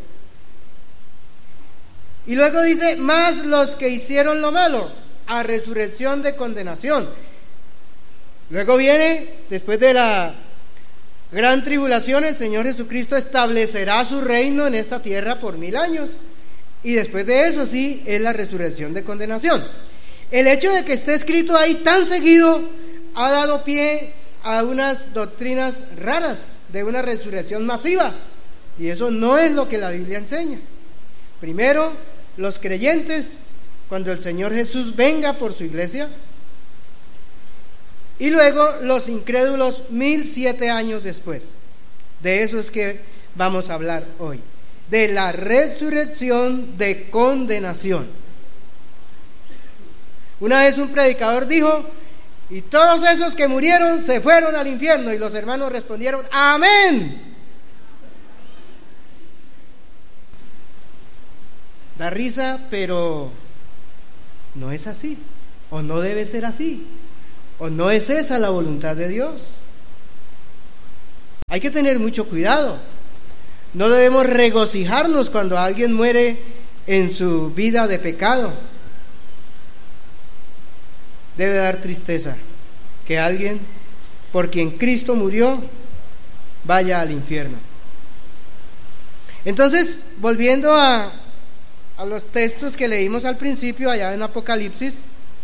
Y luego dice, más los que hicieron lo malo, a resurrección de condenación. Luego viene, después de la gran tribulación, el Señor Jesucristo establecerá su reino en esta tierra por mil años. Y después de eso sí, es la resurrección de condenación. El hecho de que esté escrito ahí tan seguido ha dado pie a unas doctrinas raras de una resurrección masiva. Y eso no es lo que la Biblia enseña. Primero, los creyentes, cuando el Señor Jesús venga por su iglesia, y luego los incrédulos mil siete años después. De eso es que vamos a hablar hoy, de la resurrección de condenación. Una vez un predicador dijo, Y todos esos que murieron se fueron al infierno. Y los hermanos respondieron: amén. Da risa, pero no es así, o no debe ser así, o no es esa la voluntad de Dios. Hay que tener mucho cuidado. No debemos regocijarnos cuando alguien muere en su vida de pecado. Debe dar tristeza que alguien por quien Cristo murió vaya al infierno. Entonces, volviendo a a los textos que leímos al principio allá en Apocalipsis,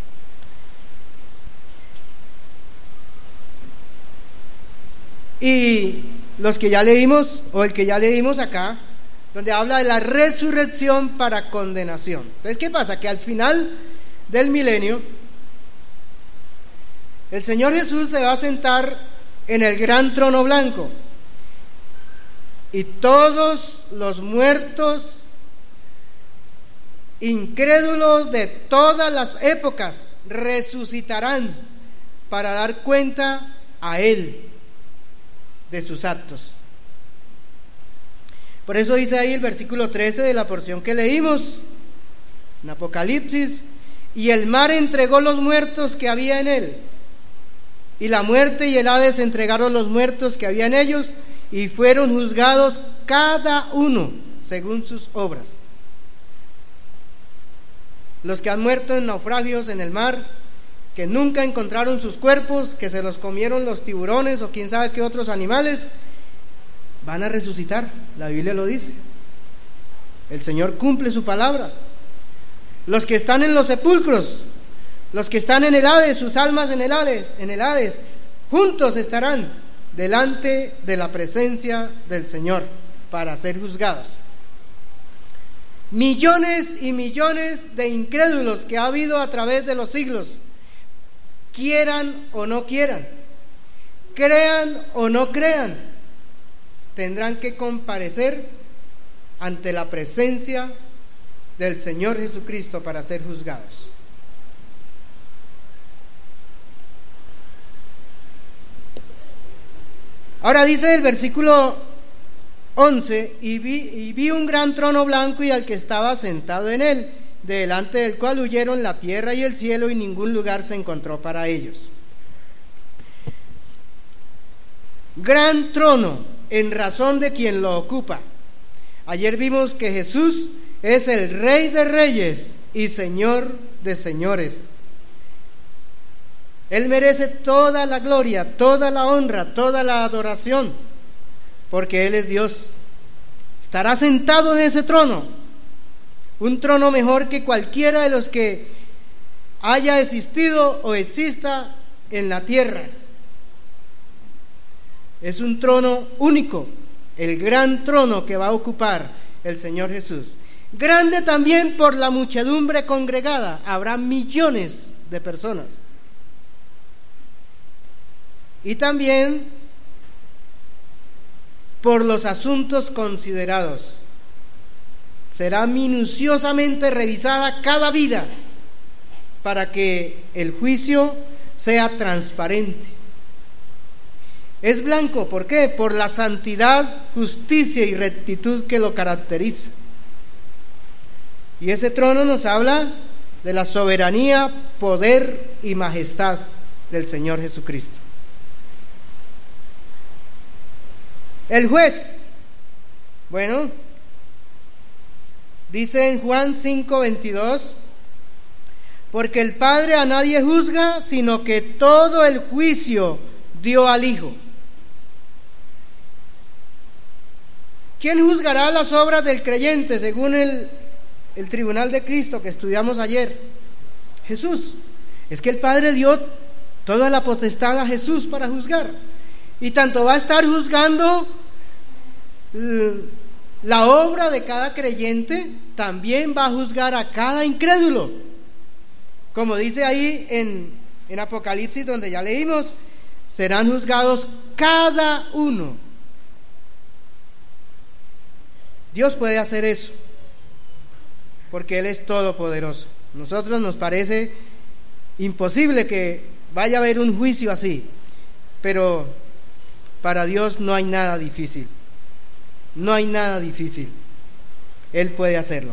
y los que ya leímos, o el que ya leímos acá, donde habla de la resurrección para condenación. Entonces, ¿qué pasa? Que al final del milenio, el Señor Jesús se va a sentar en el gran trono blanco, y todos los muertos incrédulos de todas las épocas resucitarán para dar cuenta a Él de sus actos. Por eso dice ahí el versículo trece de la porción que leímos en Apocalipsis: y el mar entregó los muertos que había en él, y la muerte y el Hades entregaron los muertos que había en ellos, y fueron juzgados cada uno según sus obras. Los que han muerto en naufragios en el mar, que nunca encontraron sus cuerpos, que se los comieron los tiburones o quién sabe qué otros animales, van a resucitar. La Biblia lo dice. El Señor cumple su palabra. Los que están en los sepulcros, los que están en el Hades, sus almas en el Hades, en el Hades, juntos estarán delante de la presencia del Señor para ser juzgados. Millones y millones de incrédulos que ha habido a través de los siglos, quieran o no quieran, crean o no crean, tendrán que comparecer ante la presencia del Señor Jesucristo para ser juzgados. Ahora dice el versículo once: y vi, y vi un gran trono blanco y al que estaba sentado en él, delante del cual huyeron la tierra y el cielo, y ningún lugar se encontró para ellos. Gran trono en razón de quien lo ocupa. Ayer vimos que Jesús es el Rey de Reyes y Señor de Señores. Él merece toda la gloria, toda la honra, toda la adoración, porque Él es Dios. Estará sentado en ese trono, un trono mejor que cualquiera de los que haya existido o exista en la tierra. Es un trono único, el gran trono que va a ocupar el Señor Jesús. Grande también por la muchedumbre congregada, habrá millones de personas. Y también por los asuntos considerados. Será minuciosamente revisada cada vida para que el juicio sea transparente. Es blanco, ¿por qué? Por la santidad, justicia y rectitud que lo caracteriza. Y ese trono nos habla de la soberanía, poder y majestad del Señor Jesucristo. El juez, bueno, dice en Juan cinco veintidós: porque el Padre a nadie juzga, sino que todo el juicio dio al Hijo. ¿Quién juzgará las obras del creyente según el, el tribunal de Cristo que estudiamos ayer? Jesús. Es que el Padre dio toda la potestad a Jesús para juzgar, y tanto va a estar juzgando la obra de cada creyente, también va a juzgar a cada incrédulo, como dice ahí en, en Apocalipsis, donde ya leímos: serán juzgados cada uno. Dios puede hacer eso porque Él es todopoderoso. A nosotros nos parece imposible que vaya a haber un juicio así, pero para Dios no hay nada difícil, no hay nada difícil, Él puede hacerlo.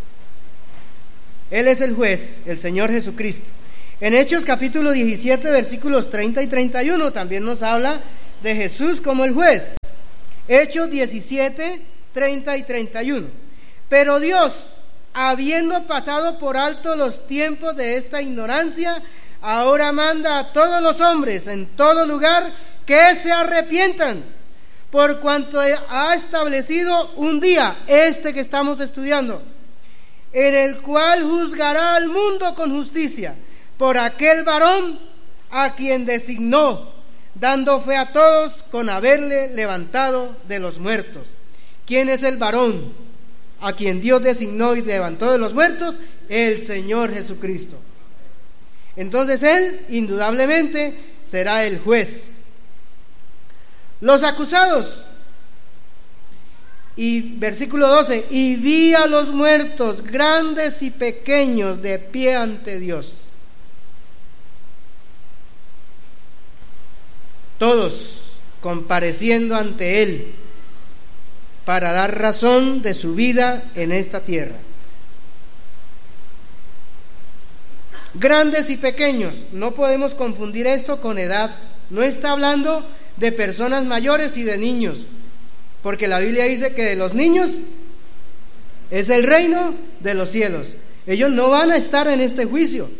Él es el juez, el Señor Jesucristo. En Hechos capítulo diecisiete, versículos treinta y treinta y uno, también nos habla de Jesús como el juez. Hechos diecisiete, treinta y treinta y uno. Pero Dios, habiendo pasado por alto los tiempos de esta ignorancia, ahora manda a todos los hombres en todo lugar que se arrepientan, por cuanto ha establecido un día, este que estamos estudiando, en el cual juzgará al mundo con justicia, por aquel varón a quien designó, dando fe a todos con haberle levantado de los muertos. ¿Quién es el varón a quien Dios designó y levantó de los muertos? El Señor Jesucristo. Entonces Él, indudablemente, será el juez. Los acusados. Y versículo doce, y vi a los muertos, grandes y pequeños, de pie ante Dios. Todos compareciendo ante Él para dar razón de su vida en esta tierra. Grandes y pequeños, no podemos confundir esto con edad. No está hablando de personas mayores y de niños, porque la Biblia dice que de los niños es el reino de los cielos. Ellos no van a estar en este juicio.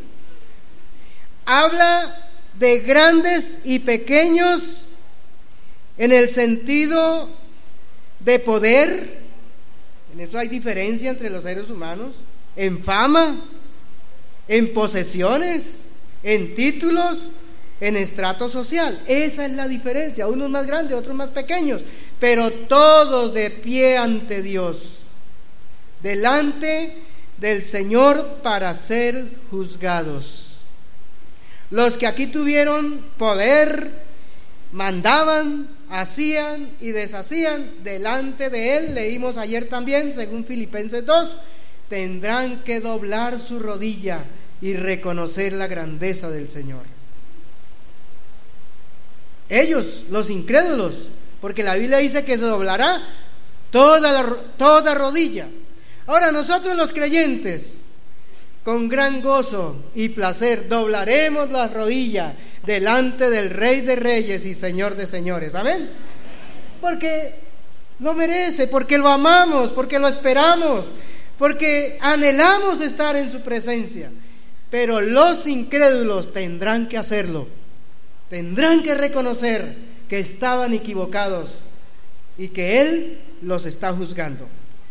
Habla de grandes y pequeños en el sentido de poder. En eso hay diferencia entre los seres humanos. En fama, en posesiones, en títulos, en estrato social. Esa es la diferencia, unos más grandes, otros más pequeños, pero todos de pie ante Dios, delante del Señor para ser juzgados. Los que aquí tuvieron poder, mandaban, hacían y deshacían delante de Él, leímos ayer también, según Filipenses dos, tendrán que doblar su rodilla y reconocer la grandeza del Señor. Ellos, los incrédulos, porque la Biblia dice que se doblará toda, la, toda rodilla. Ahora nosotros los creyentes, con gran gozo y placer, doblaremos la rodilla delante del Rey de Reyes y Señor de Señores. Amén. Porque lo merece, porque lo amamos, porque lo esperamos, porque anhelamos estar en su presencia. Pero los incrédulos tendrán que hacerlo. Tendrán que reconocer que estaban equivocados y que Él los está juzgando.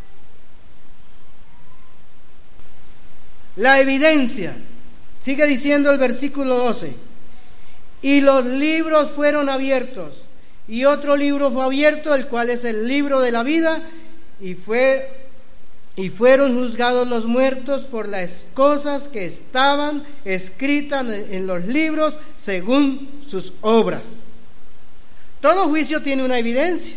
La evidencia, sigue diciendo el versículo doce, y los libros fueron abiertos, y otro libro fue abierto, el cual es el libro de la vida, y fue y fueron juzgados los muertos por las cosas que estaban escritas en los libros según sus obras. Todo juicio tiene una evidencia,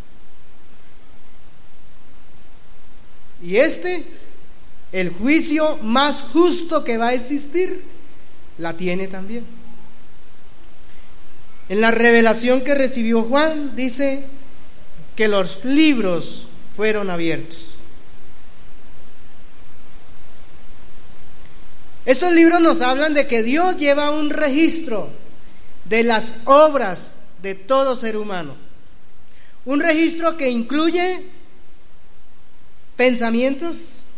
y este, el juicio más justo que va a existir, la tiene también. En la revelación que recibió Juan dice que los libros fueron abiertos. Estos libros nos hablan de que Dios lleva un registro de las obras de todo ser humano. Un registro que incluye pensamientos,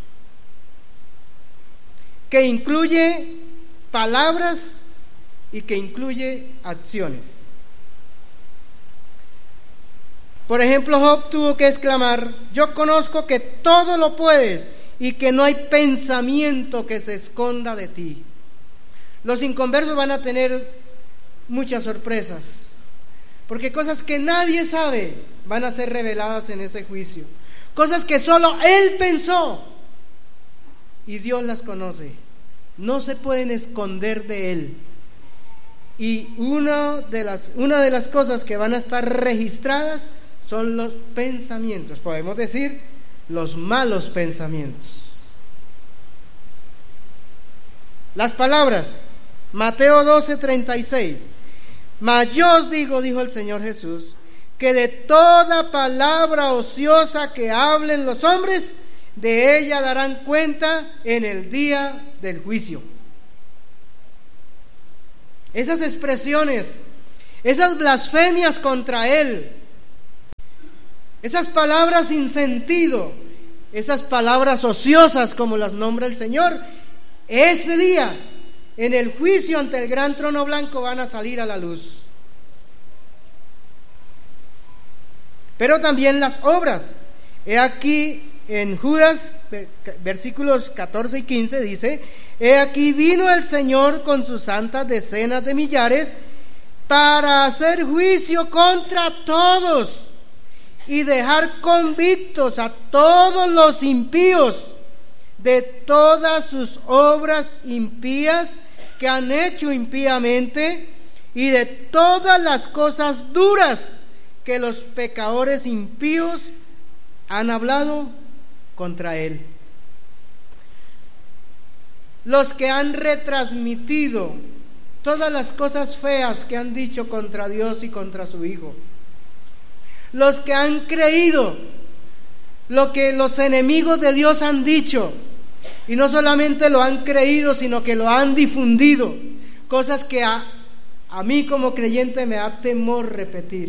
que incluye palabras y que incluye acciones. Por ejemplo, Job tuvo que exclamar: yo conozco que todo lo puedes y que no hay pensamiento que se esconda de ti. Los inconversos van a tener muchas sorpresas, porque cosas que nadie sabe van a ser reveladas en ese juicio. Cosas que solo Él pensó y Dios las conoce. No se pueden esconder de Él. Y una de las, una de las cosas que van a estar registradas son los pensamientos. Podemos decir, los malos pensamientos. Las palabras, Mateo doce, treinta y seis. Mas yo os digo, dijo el Señor Jesús, que de toda palabra ociosa que hablen los hombres, de ella darán cuenta en el día del juicio. Esas expresiones, esas blasfemias contra Él, esas palabras sin sentido, esas palabras ociosas como las nombra el Señor, ese día, en el juicio ante el gran trono blanco, van a salir a la luz. Pero también las obras. He aquí en Judas, versículos catorce y quince, dice: he aquí vino el Señor con sus santas decenas de millares para hacer juicio contra todos y dejar convictos a todos los impíos de todas sus obras impías que han hecho impíamente, y de todas las cosas duras que los pecadores impíos han hablado contra Él. Los que han retransmitido todas las cosas feas que han dicho contra Dios y contra su Hijo. Los que han creído lo que los enemigos de Dios han dicho, y no solamente lo han creído, sino que lo han difundido, cosas que a, a mí como creyente me da temor repetir.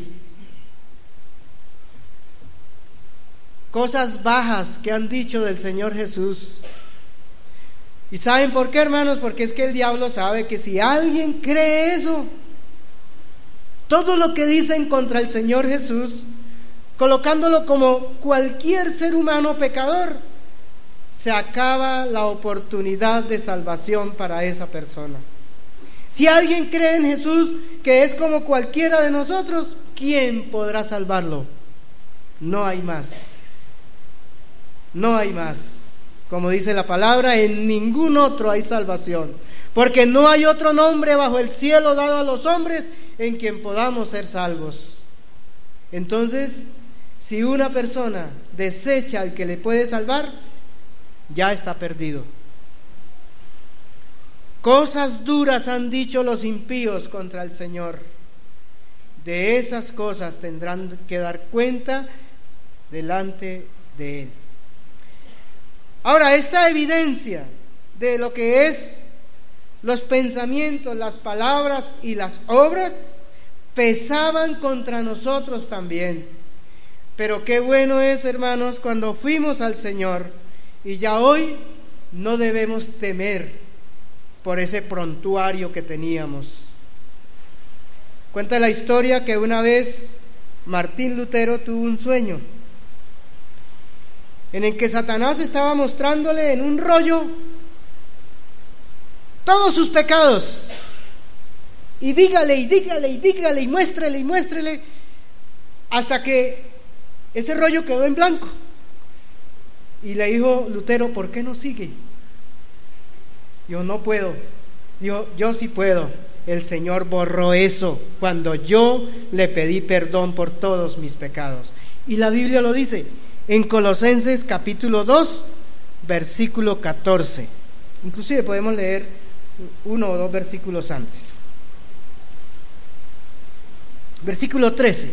Cosas bajas que han dicho del Señor Jesús. ¿Y saben por qué, hermanos? Porque es que el diablo sabe que si alguien cree eso, todo lo que dicen contra el Señor Jesús, colocándolo como cualquier ser humano pecador, se acaba la oportunidad de salvación para esa persona. Si alguien cree en Jesús, que es como cualquiera de nosotros, ¿quién podrá salvarlo? No hay más. No hay más. Como dice la palabra, en ningún otro hay salvación, porque no hay otro nombre bajo el cielo dado a los hombres en quien podamos ser salvos. Entonces, si una persona desecha al que le puede salvar, ya está perdido. Cosas duras han dicho los impíos contra el Señor. De esas cosas tendrán que dar cuenta delante de Él. Ahora, esta evidencia de lo que es los pensamientos, las palabras y las obras pesaban contra nosotros también. Pero qué bueno es, hermanos, cuando fuimos al Señor, y ya hoy no debemos temer por ese prontuario que teníamos. Cuenta la historia que una vez Martín Lutero tuvo un sueño en el que Satanás estaba mostrándole en un rollo todos sus pecados, y dígale y dígale y dígale y muéstrele y muéstrele, hasta que ese rollo quedó en blanco. Y le dijo Lutero: ¿por qué no sigue? Yo no puedo. Yo, yo sí puedo. El Señor borró eso cuando yo le pedí perdón por todos mis pecados. Y la Biblia lo dice en Colosenses capítulo dos, versículo catorce. Inclusive podemos leer uno o dos versículos antes. Versículo trece.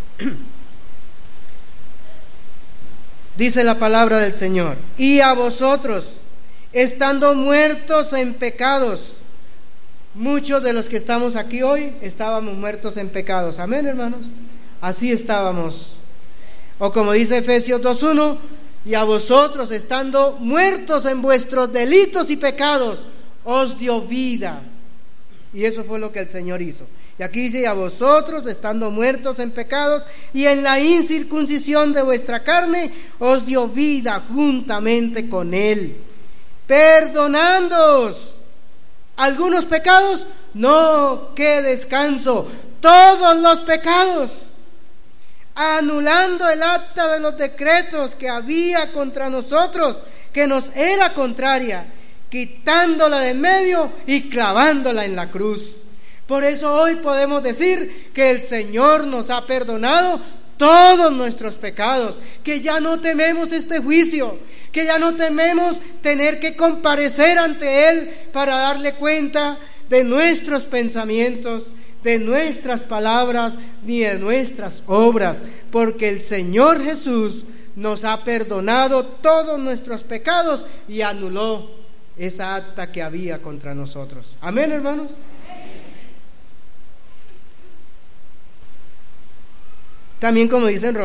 Dice la palabra del Señor: y a vosotros, estando muertos en pecados. Muchos de los que estamos aquí hoy estábamos muertos en pecados. Amén, hermanos. Así estábamos. O como dice Efesios dos uno: y a vosotros, estando muertos en vuestros delitos y pecados, os dio vida. Y eso fue lo que el Señor hizo. Y aquí dice: y a vosotros, estando muertos en pecados y en la incircuncisión de vuestra carne, os dio vida juntamente con Él, perdonándoos algunos pecados. No, qué descanso, todos los pecados, anulando el acta de los decretos que había contra nosotros, que nos era contraria, quitándola de en medio y clavándola en la cruz. Por eso hoy podemos decir que el Señor nos ha perdonado todos nuestros pecados, que ya no tememos este juicio, que ya no tememos tener que comparecer ante Él para darle cuenta de nuestros pensamientos, de nuestras palabras, ni de nuestras obras, porque el Señor Jesús nos ha perdonado todos nuestros pecados y anuló esa acta que había contra nosotros. Amén, hermanos. También, como dicen